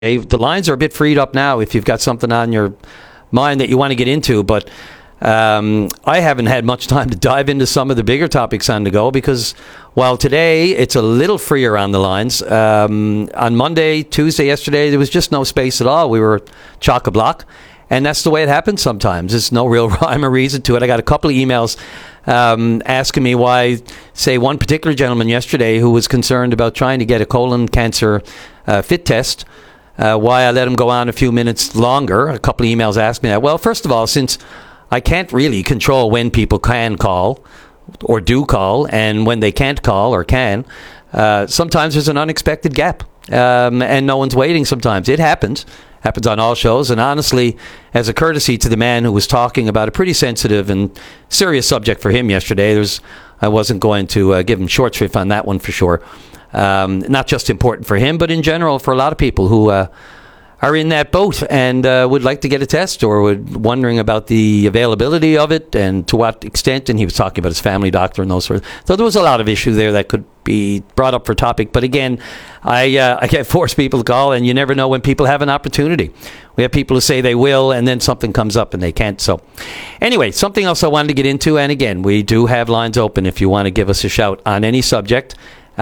The lines are a bit freed up now if you've got something on your mind that you want to get into, but I haven't had much time to dive into some of the bigger topics on the go because while today it's a little freer on the lines, on Monday, Tuesday, yesterday, there was just no space at all. We were chock-a-block, and that's the way it happens sometimes. There's no real rhyme or reason to it. I got a couple of emails asking me why, say, one particular gentleman yesterday who was concerned about trying to get a colon cancer fit test, why I let him go on a few minutes longer. A couple of emails asked me that. Well, first of all, since I can't really control when people can call or do call and when they can't call or can, sometimes there's an unexpected gap and no one's waiting sometimes. It happens on all shows. And honestly, as a courtesy to the man who was talking about a pretty sensitive and serious subject for him yesterday, I wasn't going to give him short shrift on that one for sure. Not just important for him, but in general for a lot of people who are in that boat and would like to get a test or wondering about the availability of it and to what extent. And he was talking about his family doctor and those sort of. So there was a lot of issue there that could be brought up for topic. But again, I can't force people to call, and you never know when people have an opportunity. We have people who say they will, and then something comes up and they can't. So anyway, something else I wanted to get into. And again, we do have lines open if you want to give us a shout on any subject.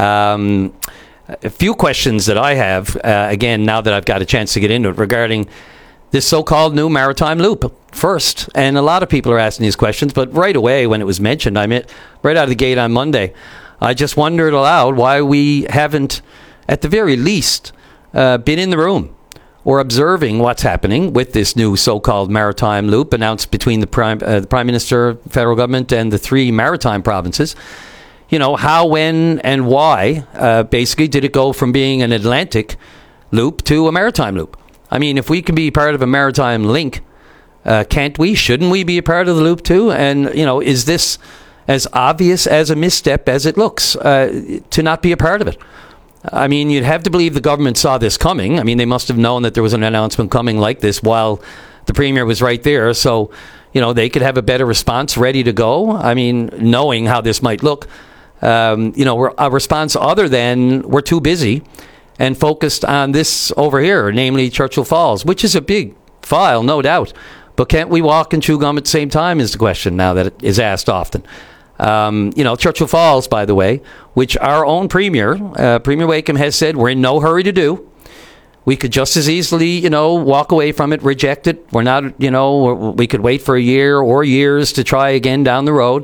A few questions that I have, again, now that I've got a chance to get into it, regarding this so-called new maritime loop first. And a lot of people are asking these questions, but right away when it was mentioned, right out of the gate on Monday, I just wondered aloud why we haven't, at the very least, been in the room or observing what's happening with this new so-called maritime loop announced between the Prime Minister, federal government, and the three maritime provinces. You know, how, when, and why, basically, did it go from being an Atlantic loop to a maritime loop? I mean, if we can be part of a maritime link, can't we? Shouldn't we be a part of the loop too? And, you know, is this as obvious as a misstep as it looks to not be a part of it? I mean, you'd have to believe the government saw this coming. I mean, they must have known that there was an announcement coming like this while the Premier was right there. So, you know, they could have a better response ready to go. I mean, knowing how this might look. You know, a response other than we're too busy and focused on this over here, namely Churchill Falls, which is a big file, no doubt. But can't we walk and chew gum at the same time is the question now that it is asked often. You know, Churchill Falls, by the way, which our own Premier, Premier Wakeham, has said we're in no hurry to do. We could just as easily, you know, walk away from it, reject it. We're not, you know, we could wait for a year or years to try again down the road.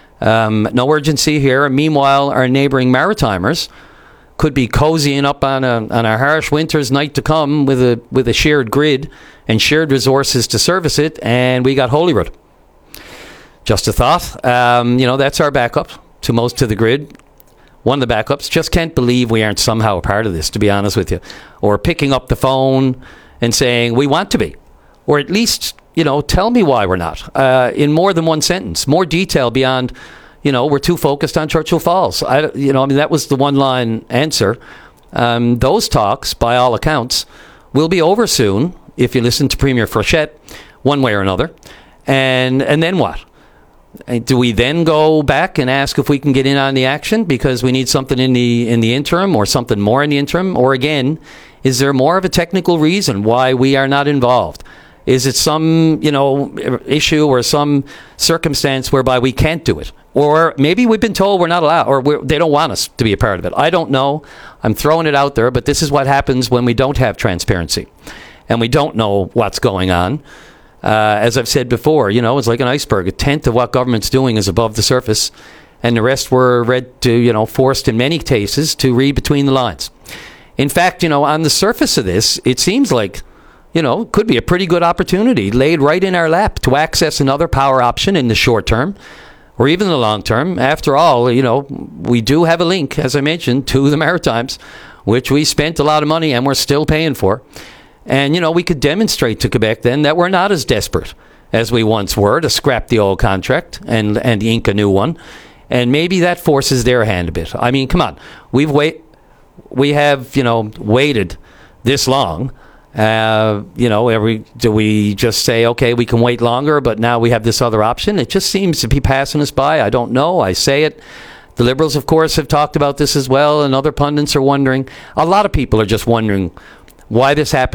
No urgency here. Meanwhile, our neighbouring Maritimers could be cozying up on a harsh winter's night to come with a shared grid and shared resources to service it, and we got Holyrood. Just a thought. You know, that's our backup to most of the grid. One of the backups. Just can't believe we aren't somehow a part of this, to be honest with you. Or picking up the phone and saying we want to be, or at least, you know, tell me why we're not, in more than one sentence, more detail beyond, you know, we're too focused on Churchill Falls. I mean, that was the one-line answer. Those talks, by all accounts, will be over soon, if you listen to Premier Frochette, one way or another. And then what? Do we then go back and ask if we can get in on the action because we need something in the interim or something more in the interim? Or again, is there more of a technical reason why we are not involved? Is it some, you know, issue or some circumstance whereby we can't do it? Or maybe we've been told we're not allowed, or they don't want us to be a part of it. I don't know. I'm throwing it out there, but this is what happens when we don't have transparency and we don't know what's going on. As I've said before, you know, it's like an iceberg. A tenth of what government's doing is above the surface, and the rest were forced in many cases to read between the lines. In fact, you know, on the surface of this, it seems like, you know, it could be a pretty good opportunity laid right in our lap to access another power option in the short term or even the long term. After all, you know, we do have a link, as I mentioned, to the Maritimes, which we spent a lot of money and we're still paying for. And, you know, we could demonstrate to Quebec then that we're not as desperate as we once were to scrap the old contract and ink a new one. And maybe that forces their hand a bit. I mean, come on. We have, you know, waited this long. You know, do we just say, okay, we can wait longer, but now we have this other option? It just seems to be passing us by. I don't know. I say it. The Liberals, of course, have talked about this as well, and other pundits are wondering. A lot of people are just wondering why this happened